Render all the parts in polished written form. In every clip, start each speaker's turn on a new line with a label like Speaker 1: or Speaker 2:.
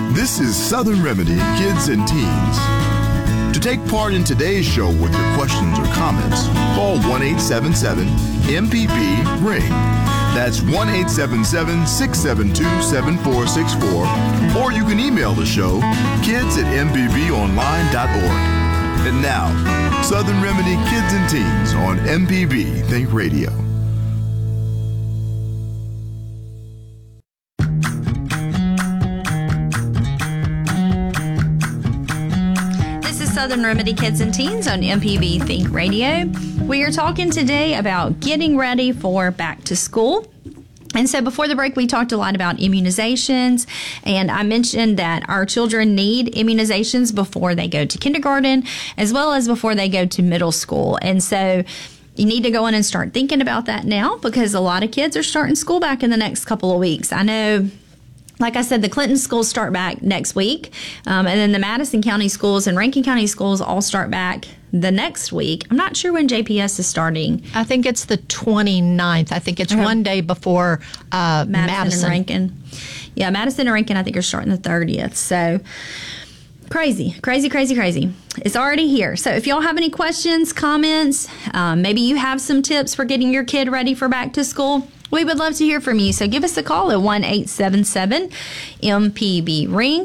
Speaker 1: This is Southern Remedy Kids and Teens. To take part in today's show with your questions or comments, call 1-877-MPB-RING. That's 1-877-672-7464. Or you can email the show, kids@mpbonline.org. And now, Southern Remedy Kids and Teens on MPB Think Radio.
Speaker 2: Southern Remedy Kids and Teens on MPB Think Radio. We are talking today about getting ready for back to school. And so before the break, we talked a lot about immunizations, and I mentioned that our children need immunizations before they go to kindergarten, as well as before they go to middle school. And so you need to go in and start thinking about that now, because a lot of kids are starting school back in the next couple of weeks. I know, like I said, the Clinton schools start back next week, and then the Madison County schools and Rankin County schools all start back the next week. I'm not sure when JPS is starting.
Speaker 3: I think it's the 29th. I think it's one day before Madison
Speaker 2: and Rankin. Yeah, Madison and Rankin, I think, are starting the 30th. So crazy. It's already here. So if y'all have any questions, comments, maybe you have some tips for getting your kid ready for back to school, we would love to hear from you. So give us a call at 1-877-MPB-RING,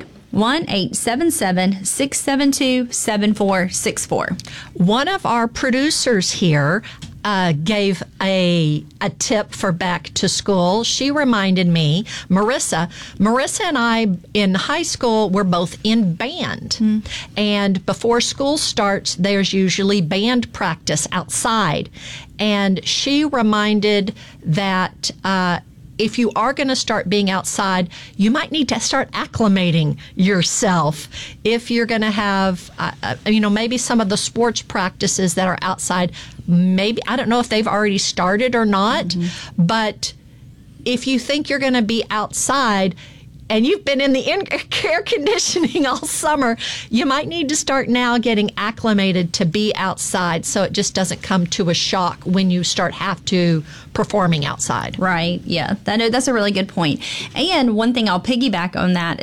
Speaker 2: 1-877-672-7464.
Speaker 3: One of our producers here gave a tip for back to school. She reminded me, Marissa and I in high school were both in band. And before school starts, there's usually band practice outside. And she reminded that if you are going to start being outside, you might need to start acclimating yourself. If you're going to have, maybe some of the sports practices that are outside, maybe, I don't know if they've already started or not, but if you think you're going to be outside and you've been in the air conditioning all summer, you might need to start now getting acclimated to be outside, so it just doesn't come to a shock when you have to performing outside.
Speaker 2: Right, yeah. That's a really good point. And one thing I'll piggyback on that